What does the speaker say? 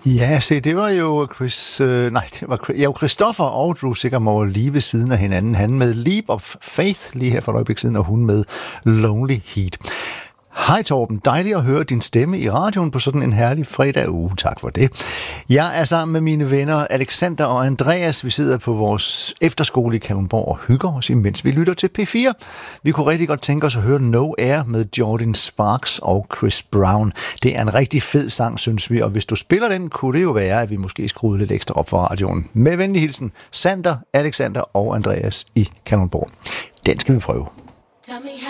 Ja, se, det var jo Christoffer og Drew Sigamore lige ved siden af hinanden. Han med Leap of Faith lige her for et øjeblik siden, og hun med Lonely Heat. Hej Torben, dejligt at høre din stemme i radioen på sådan en herlig fredag uge. Tak for det. Jeg er sammen med mine venner Alexander og Andreas. Vi sidder på vores efterskole i Kalundborg og hygger os, imens vi lytter til P4. Vi kunne rigtig godt tænke os at høre No Air med Jordan Sparks og Chris Brown. Det er en rigtig fed sang, synes vi, og hvis du spiller den, kunne det jo være, at vi måske skruede lidt ekstra op for radioen. Med venlig hilsen, Sander, Alexander og Andreas i Kalundborg. Den skal vi prøve.